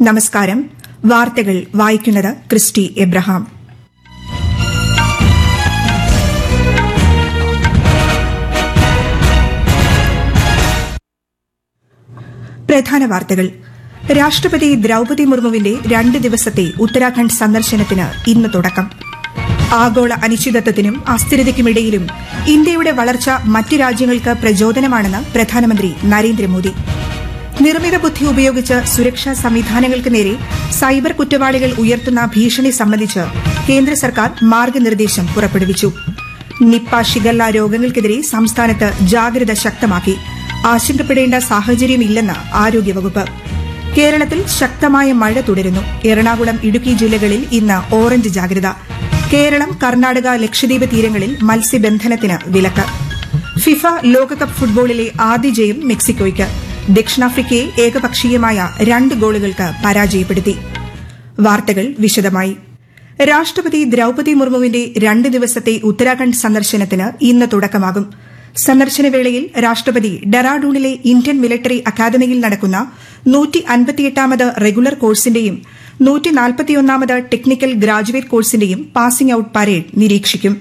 നമസ്കാരം. വാർത്തകൾ വായിക്കുന്നത് ക്രിസ്റ്റി എബ്രഹാം. പ്രധാന വാർത്തകൾ. രാഷ്ട്രപതി ദ്രൌപതി മുർമുവിന്റെ 2 ദിവസത്തെ ഉത്തരാഖണ്ഡ് സന്ദർശനത്തിന് ഇന്ന് തുടക്കം. ആഗോള അനിശ്ചിതത്വത്തിനും അസ്ഥിരതയ്ക്കുമിടയിലും ഇന്ത്യയുടെ വളർച്ച മറ്റ് രാജ്യങ്ങൾക്ക് പ്രചോദനമാണെന്ന് പ്രധാനമന്ത്രി നരേന്ദ്രമോദി. നിർമ്മിത ബുദ്ധി ഉപയോഗിച്ച് സുരക്ഷാ സംവിധാനങ്ങൾക്ക് നേരെ സൈബർ കുറ്റവാളികൾ ഉയർത്തുന്ന ഭീഷണി സംബന്ധിച്ച് കേന്ദ്ര സർക്കാർ മാർഗനിർദ്ദേശം പുറപ്പെടുവിച്ചു. നിപ്പ, ഷിഗല്ല രോഗങ്ങൾക്കെതിരെ സംസ്ഥാനത്ത് ജാഗ്രത ശക്തമാക്കി. ആശങ്കപ്പെടേണ്ട സാഹചര്യമില്ലെന്ന് ആരോഗ്യവകുപ്പ്. കേരളത്തിൽ ശക്തമായ മഴ തുടരുന്നു. എറണാകുളം, ഇടുക്കി ജില്ലകളിൽ ഇന്ന് ഓറഞ്ച് ജാഗ്രത. കേരളം, കർണാടക, ലക്ഷദ്വീപ് തീരങ്ങളിൽ മത്സ്യബന്ധനത്തിന് വിലക്ക്. ഫിഫ ലോകകപ്പ് ഫുട്ബോളിലെ ആദ്യ ജയം മെക്സിക്കോയ്ക്ക്. ദക്ഷിണാഫ്രിക്കയെ ഏകപക്ഷീയമായ 2 ഗോളുകൾക്ക് പരാജയപ്പെടുത്തി. വാർത്തകൾ വിശദമായി. രാഷ്ട്രപതി ദ്രൌപതി മുർമുവിന്റെ 2 ദിവസത്തെ ഉത്തരാഖണ്ഡ് സന്ദർശനത്തിന് ഇന്ന് തുടക്കമാകും. സന്ദർശനവേളയിൽ രാഷ്ട്രപതി ഡെറാഡൂണിലെ ഇന്ത്യൻ മിലിറ്ററി അക്കാദമിയിൽ നടക്കുന്ന 158ാമത് regular കോഴ്സിന്റെയും 141ാമത് technical graduate കോഴ്സിന്റെയും passing out parade നിരീക്ഷിക്കും.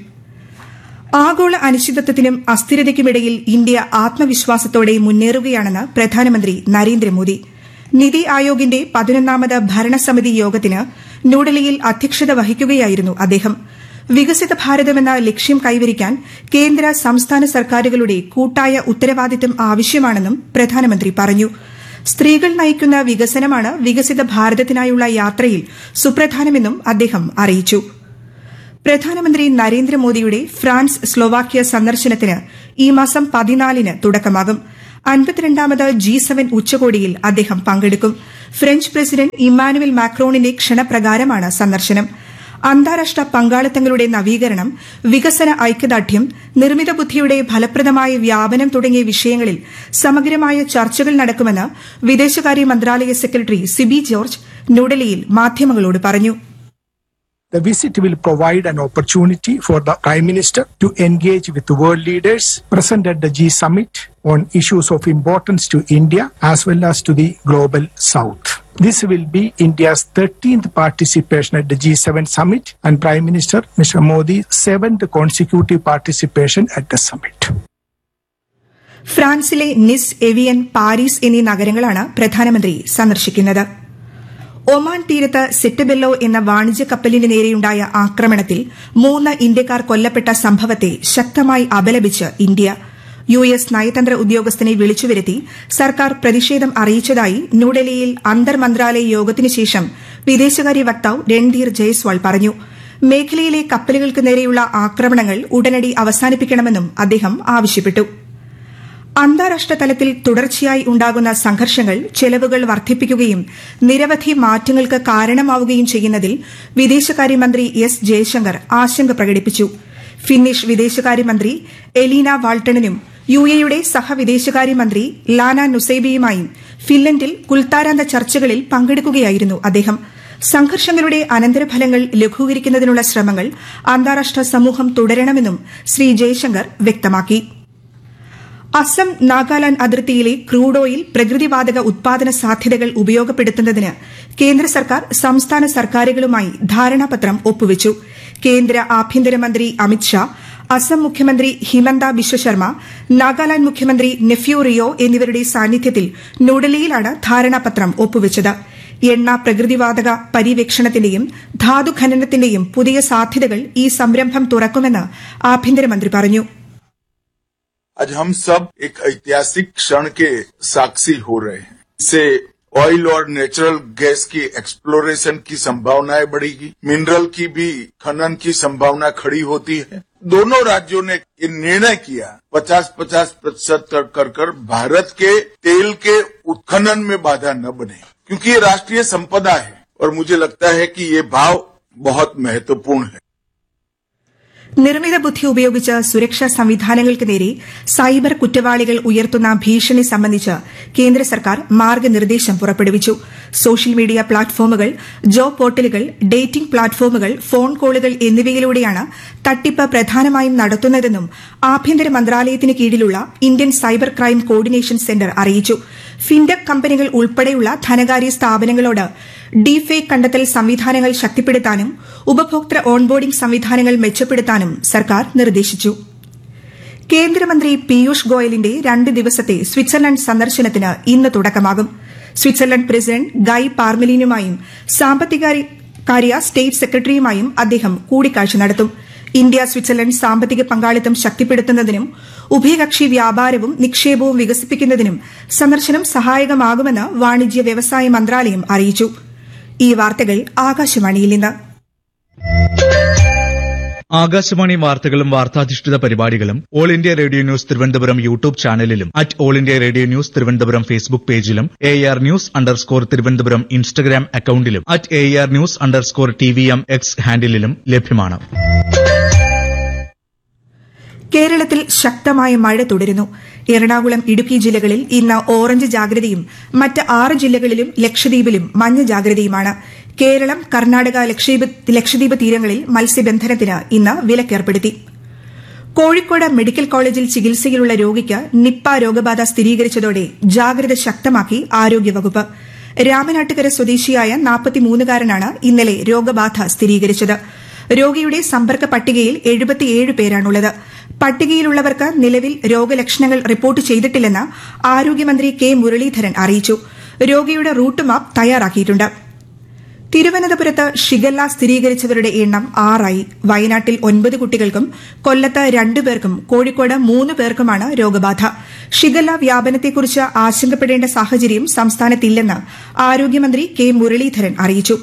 ആഗോള അനിശ്ചിതത്വത്തിനും അസ്ഥിരതയ്ക്കുമിടയിൽ ഇന്ത്യ ആത്മവിശ്വാസത്തോടെ മുന്നേറുകയാണെന്ന് പ്രധാനമന്ത്രി നരേന്ദ്രമോദി. നിതി ആയോഗിന്റെ 11ാമത് ഭരണസമിതി യോഗത്തിന് ന്യൂഡൽഹിയിൽ അധ്യക്ഷത വഹിക്കുകയായിരുന്നു അദ്ദേഹം. വികസിത ഭാരതമെന്ന ലക്ഷ്യം കൈവരിക്കാൻ കേന്ദ്ര, സംസ്ഥാന സർക്കാരുകളുടെ കൂട്ടായ ഉത്തരവാദിത്തം ആവശ്യമാണെന്നും പ്രധാനമന്ത്രി പറഞ്ഞു. സ്ത്രീകൾ നയിക്കുന്ന വികസനമാണ് വികസിത ഭാരതത്തിനായുള്ള യാത്രയിൽ സുപ്രധാനമെന്നും അദ്ദേഹം അറിയിച്ചു. പ്രധാനമന്ത്രി നരേന്ദ്രമോദിയുടെ ഫ്രാൻസ്, സ്ലോവാക്യ സന്ദർശനത്തിന് ഈ മാസം 14-ന് തുടക്കമാകും. 52ാമത് G7 ഉച്ചകോടിയിൽ അദ്ദേഹം പങ്കെടുക്കും. ഫ്രഞ്ച് പ്രസിഡന്റ് ഇമ്മാനുവൽ മാക്രോണിന്റെ ക്ഷണപ്രകാരമാണ് സന്ദർശനം. അന്താരാഷ്ട്ര പങ്കാളിത്തങ്ങളുടെ നവീകരണം, വികസന ഐക്യദാർഢ്യം, നിർമ്മിത ബുദ്ധിയുടെ ഫലപ്രദമായ വ്യാപനം തുടങ്ങിയ വിഷയങ്ങളിൽ സമഗ്രമായ ചർച്ചകൾ നടക്കുമെന്ന് വിദേശകാര്യ മന്ത്രാലയ സെക്രട്ടറി സിബി ജോർജ് ന്യൂഡൽഹിയിൽ മാധ്യമങ്ങളോട് പറഞ്ഞു. The visit will provide an opportunity for the Prime Minister to engage with world leaders present at the G-Summit on issues of importance to India as well as to the global South. This will be India's 13th participation at the G7 Summit and Prime Minister Mr. Modi's 7th consecutive participation at the summit. ഫ്രാൻസിലെ നിസ്, avian, Paris എന്നീ നഗരങ്ങളാണ് പ്രധാനമന്ത്രി സന്ദർശിക്കുന്നത്. Oman തീരത്ത് Settebello എന്ന വാണിജ്യ കപ്പലിന് നേരെയുണ്ടായ ആക്രമണത്തിൽ 3 ഇന്ത്യക്കാർ കൊല്ലപ്പെട്ട സംഭവത്തെ ശക്തമായി അപലപിച്ച് ഇന്ത്യ. US നയതന്ത്ര ഉദ്യോഗസ്ഥനെ വിളിച്ചുവരുത്തി സർക്കാർ പ്രതിഷേധം അറിയിച്ചതായി ന്യൂഡൽഹിയിൽ അന്തർ മന്ത്രാലയ യോഗത്തിനു ശേഷം വിദേശകാര്യ വക്താവ് രൺധീർ ജയ്സ്വാൾ പറഞ്ഞു. മേഖലയിലെ കപ്പലുകൾക്ക് നേരെയുള്ള ആക്രമണങ്ങൾ ഉടനടി അവസാനിപ്പിക്കണമെന്നും അദ്ദേഹം ആവശ്യപ്പെട്ടു. അന്താരാഷ്ട്ര തലത്തിൽ തുടർച്ചയായി ഉണ്ടാകുന്ന സംഘർഷങ്ങൾ ചെലവുകൾ വർദ്ധിപ്പിക്കുകയും നിരവധി മാറ്റങ്ങൾക്ക് കാരണമാവുകയും ചെയ്യുന്നതിൽ വിദേശകാര്യമന്ത്രി S. ജയശങ്കർ ആശങ്ക പ്രകടിപ്പിച്ചു. ഫിന്നിഷ് വിദേശകാര്യമന്ത്രി എലീന വാൾട്ടണിനും UAEയുടെ സഹവിദേശകാര്യമന്ത്രി ലാന നുസൈബിയുമായും ഫിൻലൻഡിൽ കുൽത്താരാന്ത ചർച്ചകളിൽ പങ്കെടുക്കുകയായിരുന്നു അദ്ദേഹം. സംഘർഷങ്ങളുടെ അനന്തരഫലങ്ങൾ ലഘൂകരിക്കുന്നതിനുള്ള ശ്രമങ്ങൾ അന്താരാഷ്ട്ര സമൂഹം തുടരണമെന്നും ശ്രീ ജയശങ്കർ വ്യക്തമാക്കി. അസം, നാഗാലാന്റ് അതിർത്തിയിലെ ക്രൂഡ് ഓയിൽ, പ്രകൃതിവാതക ഉത്പാദന സാധ്യതകൾ ഉപയോഗപ്പെടുത്തുന്നതിന് കേന്ദ്ര സർക്കാർ സംസ്ഥാന സർക്കാരുകളുമായി ധാരണാപത്രം ഒപ്പുവച്ചു. കേന്ദ്ര ആഭ്യന്തരമന്ത്രി അമിത്ഷാ, അസം മുഖ്യമന്ത്രി ഹിമന്ത ബിശ്വ ശർമ്മ, നാഗാലാന്റ് മുഖ്യമന്ത്രി നെഫ്യൂ റിയോ എന്നിവരുടെ സാന്നിധ്യത്തിൽ ന്യൂഡൽഹിയിലാണ് ധാരണാപത്രം ഒപ്പുവച്ചത്. എണ്ണ, പ്രകൃതിവാതക പര്യവേക്ഷണത്തിന്റെയും ധാതു ഖനനത്തിന്റെയും പുതിയ സാധ്യതകൾ ഈ സംരംഭം തുറക്കുമെന്ന് ആഭ്യന്തരമന്ത്രി പറഞ്ഞു. आज हम सब एक ऐतिहासिक क्षण के साक्षी हो रहे हैं. इससे ऑयल और नेचुरल गैस की एक्सप्लोरेशन की संभावनाएं बढ़ेगी, मिनरल की भी खनन की संभावना खड़ी होती है. दोनों राज्यों ने ये निर्णय किया 50-50% कर भारत के तेल के उत्खनन में बाधा न बने, क्योंकि ये राष्ट्रीय संपदा है और मुझे लगता है कि ये भाव बहुत महत्वपूर्ण है. നിർമ്മിത ബുദ്ധി ഉപയോഗിച്ച് സുരക്ഷാ സംവിധാനങ്ങൾക്ക് നേരെ സൈബർ കുറ്റവാളികൾ ഉയർത്തുന്ന ഭീഷണി സംബന്ധിച്ച് കേന്ദ്ര സർക്കാർ മാർഗനിർദ്ദേശം പുറപ്പെടുവിച്ചു. സോഷ്യൽ മീഡിയ പ്ലാറ്റ്ഫോമുകൾ, ജോബ് പോർട്ടലുകൾ, ഡേറ്റിംഗ് പ്ലാറ്റ്ഫോമുകൾ, ഫോൺ കോളുകൾ എന്നിവയിലൂടെയാണ് തട്ടിപ്പ് പ്രധാനമായും നടത്തുന്നതെന്നും ആഭ്യന്തര മന്ത്രാലയത്തിന് കീഴിലുള്ള Indian cyber crime coordination centre അറിയിച്ചു. ഫിൻടെക് കമ്പനികൾ ഉൾപ്പെടെയുള്ള ധനകാര്യ സ്ഥാപനങ്ങളോട് ഡീഫേക്ക് കണ്ടെത്തൽ സംവിധാനങ്ങൾ ശക്തിപ്പെടുത്താനും ഉപഭോക്തൃ ഓൺബോർഡിംഗ് സംവിധാനങ്ങൾ മെച്ചപ്പെടുത്താനും സർക്കാർ നിർദ്ദേശിച്ചു. കേന്ദ്രമന്ത്രി പീയൂഷ് ഗോയലിന്റെ 2 ദിവസത്തെ സ്വിറ്റ്സർലൻഡ് സന്ദർശനത്തിന് ഇന്ന് തുടക്കമാകും. സ്വിറ്റ്സർലൻഡ് പ്രസിഡന്റ് ഗൈ പാർമെലിനുമായും സാമ്പത്തികകാര്യ സ്റ്റേറ്റ് സെക്രട്ടറിയുമായും അദ്ദേഹം കൂടിക്കാഴ്ച നടത്തും. ഇന്ത്യ സ്വിറ്റ്സർലൻഡ് സാമ്പത്തിക പങ്കാളിത്തം ശക്തിപ്പെടുത്തുന്നതിനും ഉഭയകക്ഷി വ്യാപാരവും നിക്ഷേപവും വികസിപ്പിക്കുന്നതിനും സന്ദർശനം സഹായകമാകുമെന്ന് വാണിജ്യ വ്യവസായ മന്ത്രാലയം അറിയിച്ചു. ഈ വാർത്തകൾ ആകാശവാണിയിൽ നിന്ന്. ആകാശവാണി വാർത്തകളും വാർത്താധിഷ്ഠിത പരിപാടികളും all India radio news Thiruvananthapuram YouTube ചാനലിലും all India radio news Thiruvananthapuram Facebook പേജിലും AR News_ തിരുവനന്തപുരം ഇൻസ്റ്റഗ്രാം അക്കൌണ്ടിലും AR News_TVM X ഹാൻഡിലും ലഭ്യമാണ്. കേരളത്തിൽ ശക്തമായ മഴ തുടരുന്നു. എറണാകുളം, ഇടുക്കി ജില്ലകളിൽ ഇന്ന് ഓറഞ്ച് ജാഗ്രതയും മറ്റ് 6 ജില്ലകളിലും ലക്ഷദ്വീപിലും മഞ്ഞ ജാഗ്രതയുമാണ്. കേരളം, കർണാടക, ലക്ഷദ്വീപ് തീരങ്ങളിൽ മത്സ്യബന്ധനത്തിന് ഇന്ന് വിലക്കേർപ്പെടുത്തി. കോഴിക്കോട് മെഡിക്കൽ കോളേജിൽ ചികിത്സയിലുള്ള രോഗിക്ക് നിപ്പ രോഗബാധ സ്ഥിരീകരിച്ചതോടെ ജാഗ്രത ശക്തമാക്കി ആരോഗ്യവകുപ്പ്. രാമനാട്ടുകര സ്വദേശിയായ 43-കാരനാണ് ഇന്നലെ രോഗബാധ സ്ഥിരീകരിച്ചത്. രോഗിയുടെ സമ്പർക്ക പട്ടികയിൽ 77 പേരാണുള്ളത്. പട്ടികയിലുള്ളവർക്ക് നിലവിൽ രോഗലക്ഷണങ്ങൾ റിപ്പോർട്ട് ചെയ്തിട്ടില്ലെന്ന് ആരോഗ്യമന്ത്രി കെ മുരളീധരൻ അറിയിച്ചു. രോഗിയുടെ റൂട്ട് മാപ്പ് തയ്യാറാക്കിയിട്ടുണ്ട്. തിരുവനന്തപുരത്ത് ഷിഗല്ല സ്ഥിരീകരിച്ചവരുടെ എണ്ണം 6ആയി. വയനാട്ടിൽ 9 കുട്ടികൾക്കും കൊല്ലത്ത് 2 പേർക്കും കോഴിക്കോട് 3 പേർക്കുമാണ് രോഗബാധ. ഷിഗല്ല വ്യാപനത്തെക്കുറിച്ച് ആശങ്കപ്പെടേണ്ട സാഹചര്യം സംസ്ഥാനത്തില്ലെന്ന് ആരോഗ്യമന്ത്രി കെ മുരളീധരൻ അറിയിച്ചു.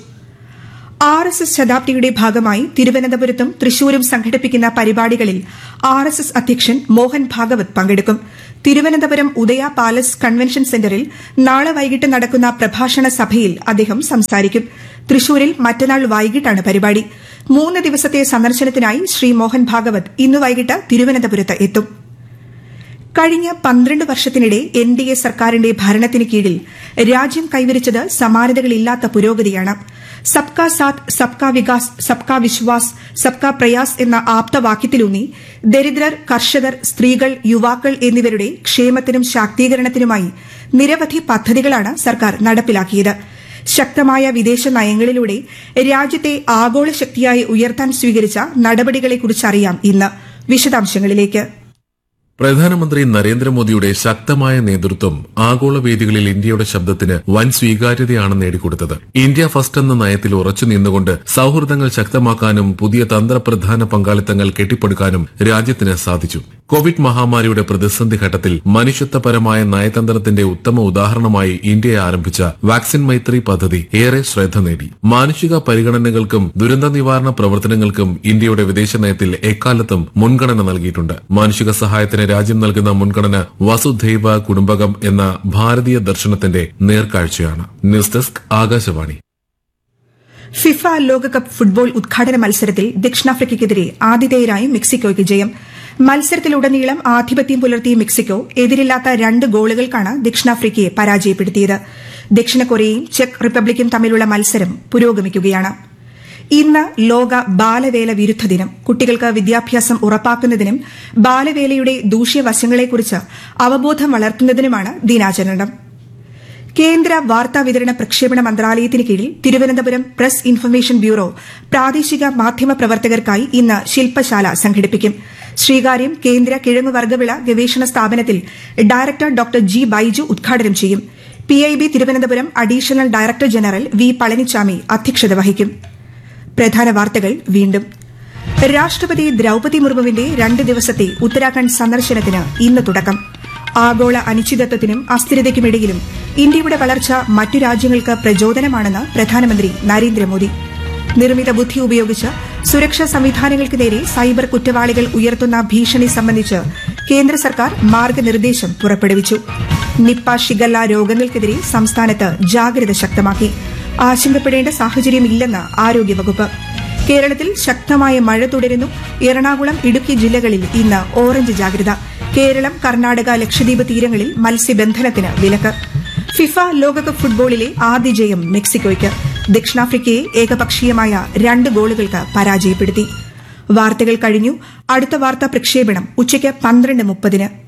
RSS ശതാബ്ദിയുടെ ഭാഗമായി തിരുവനന്തപുരത്തും തൃശൂരും സംഘടിപ്പിക്കുന്ന പരിപാടികളിൽ RSS അധ്യക്ഷൻ മോഹൻ ഭാഗവത് പങ്കെടുക്കും. തിരുവനന്തപുരം ഉദയ പാലസ് കൺവെൻഷൻ സെന്ററിൽ നാളെ വൈകിട്ട് നടക്കുന്ന പ്രഭാഷണ സഭയിൽ അദ്ദേഹം സംസാരിക്കും. തൃശൂരിൽ മറ്റന്നാൾ വൈകിട്ടാണ് പരിപാടി. 3 ദിവസത്തെ സന്ദർശനത്തിനായി ശ്രീ മോഹൻ ഭാഗവത് ഇന്ന് വൈകിട്ട് തിരുവനന്തപുരത്ത് എത്തും. കഴിഞ്ഞ 12 വർഷത്തിനിടെ NDA സർക്കാരിന്റെ ഭരണത്തിന് കീഴിൽ രാജ്യം കൈവരിച്ചത് സമാനതകളില്ലാത്ത പുരോഗതിയാണ്. സബ്കാ സാത്ത്, സബ്കാ വികാസ്, സബ്കാ വിശ്വാസ്, സബ്കാ പ്രയാസ് എന്ന ആപ്തവാക്യത്തിലൂന്നി ദരിദ്രർ, കർഷകർ, സ്ത്രീകൾ, യുവാക്കൾ എന്നിവരുടെ ക്ഷേമത്തിനും ശാക്തീകരണത്തിനുമായി നിരവധി പദ്ധതികളാണ് സർക്കാർ നടപ്പിലാക്കിയത്. ശക്തമായ വിദേശ നയങ്ങളിലൂടെ രാജ്യത്തെ ആഗോള ശക്തിയായി ഉയർത്താൻ സ്വീകരിച്ച നടപടികളെക്കുറിച്ചറിയാം ഇന്ന്. വിശദാംശങ്ങളിലേക്ക്. പ്രധാനമന്ത്രി നരേന്ദ്രമോദിയുടെ ശക്തമായ നേതൃത്വം ആഗോള വേദികളിൽ ഇന്ത്യയുടെ ശബ്ദത്തിന് വൻ സ്വീകാര്യതയാണ് നേടിക്കൊടുത്തത്. ഇന്ത്യ ഫസ്റ്റ് എന്ന നയത്തിൽ ഉറച്ചു നിന്നുകൊണ്ട് സൌഹൃദങ്ങൾ ശക്തമാക്കാനും പുതിയ തന്ത്രപ്രധാന പങ്കാളിത്തങ്ങൾ കെട്ടിപ്പടുക്കാനും രാജ്യത്തിന് സാധിച്ചു. കോവിഡ് മഹാമാരിയുടെ പ്രതിസന്ധി ഘട്ടത്തിൽ മനുഷ്യത്വപരമായ നയതന്ത്രത്തിന്റെ ഉത്തമ ഉദാഹരണമായി ഇന്ത്യ ആരംഭിച്ച വാക്സിൻ മൈത്രി പദ്ധതി ഏറെ ശ്രദ്ധ നേടി. മാനുഷിക പരിഗണനകൾക്കും ദുരന്ത നിവാരണ പ്രവർത്തനങ്ങൾക്കും ഇന്ത്യയുടെ വിദേശ നയത്തിൽ എക്കാലത്തും മുൻഗണന നൽകിയിട്ടുണ്ട്. മാനുഷിക സഹായത്തിന് രാജ്യം നൽകുന്ന മുൻഗണന വസുധൈവ കുടുംബകം എന്ന ഭാരതീയ ദർശനത്തിന്റെ നേർക്കാഴ്ചയാണ്. News desk, Akashvani. ഫിഫ ലോകകപ്പ് ഫുട്ബോൾ ഉദ്ഘാടന മത്സരത്തിൽ ദക്ഷിണാഫ്രിക്കയ്ക്കെതിരെ ആതിഥേയരായ മെക്സിക്കോയ്ക്ക് ജയം. മത്സരത്തിലുടനീളം ആധിപത്യം പുലർത്തിയ മെക്സിക്കോ എതിരില്ലാത്ത 2 ഗോളുകൾക്കാണ് ദക്ഷിണാഫ്രിക്കയെ പരാജയപ്പെടുത്തിയത്. ദക്ഷിണ കൊറിയയും ചെക്ക് റിപ്പബ്ലിക്കും തമ്മിലുള്ള മത്സരം പുരോഗമിക്കുകയാണ്. ഇന്ന് ലോക ബാലവേല വിരുദ്ധ ദിനം. കുട്ടികൾക്ക് വിദ്യാഭ്യാസം ഉറപ്പാക്കുന്നതിനും ബാലവേലയുടെ ദൂഷ്യവശങ്ങളെക്കുറിച്ച് അവബോധം വളർത്തുന്നതിനുമാണ് ദിനാചരണം. കേന്ദ്ര വാർത്താവിതരണ പ്രക്ഷേപണ മന്ത്രാലയത്തിന് കീഴിൽ തിരുവനന്തപുരം പ്രസ് ഇൻഫർമേഷൻ ബ്യൂറോ പ്രാദേശിക മാധ്യമ പ്രവർത്തകർക്കായി ഇന്ന് ശില്പശാല സംഘടിപ്പിക്കും. ശ്രീകാര്യം കേന്ദ്ര കിഴങ്ങുവർഗ്ഗവിള ഗവേഷണ സ്ഥാപനത്തിൽ ഡയറക്ടർ ഡോക്ടർ ജി ബൈജു ഉദ്ഘാടനം ചെയ്യും. PIB Thiruvananthapuram additional director general V Palaniswami അധ്യക്ഷത വഹിക്കും. പ്രധാന വാർത്തകൾ വീണ്ടും. രാഷ്ട്രപതി ദ്രൌപതി മുർമുവിന്റെ 2 ദിവസത്തെ ഉത്തരാഖണ്ഡ് സന്ദർശനത്തിന് ഇന്ന് തുടക്കം. ആഗോള അനിശ്ചിതത്വത്തിനും അസ്ഥിരതയ്ക്കുമിടയിലും ഇന്ത്യയുടെ വളർച്ച മറ്റു രാജ്യങ്ങൾക്ക് പ്രചോദനമാണെന്ന് പ്രധാനമന്ത്രി നരേന്ദ്രമോദി. നിർമ്മിത ബുദ്ധി ഉപയോഗിച്ച് സുരക്ഷാ സംവിധാനങ്ങൾക്ക് നേരെ സൈബർ കുറ്റവാളികൾ ഉയർത്തുന്ന ഭീഷണി സംബന്ധിച്ച് കേന്ദ്ര സർക്കാർ മാർഗനിർദ്ദേശം പുറപ്പെടുവിച്ചു. നിപ്പ, ഷിഗല്ല രോഗങ്ങൾക്കെതിരെ സംസ്ഥാനത്ത് ജാഗ്രത ശക്തമാക്കി. ആശങ്കപ്പെടേണ്ട സാഹചര്യമില്ലെന്ന് ആരോഗ്യവകുപ്പ്. കേരളത്തിൽ ശക്തമായ മഴ തുടരുന്നു. എറണാകുളം, ഇടുക്കി ജില്ലകളിൽ ഇന്ന് ഓറഞ്ച് ജാഗ്രത. കേരളം, കർണാടക, ലക്ഷദ്വീപ് തീരങ്ങളിൽ മത്സ്യബന്ധനത്തിന് വിലക്ക്. ഫിഫ ലോകകപ്പ് ഫുട്ബോളിലെ ആദ്യ ജയം മെക്സിക്കോയ്ക്ക്. ദക്ഷിണാഫ്രിക്കയെ ഏകപക്ഷീയമായ 2 ഗോളുകൾക്ക് പരാജയപ്പെടുത്തി. വാർത്തകൾ കഴിഞ്ഞു. അടുത്ത വാർത്താ പ്രക്ഷേപണം ഉച്ചയ്ക്ക് 12:30.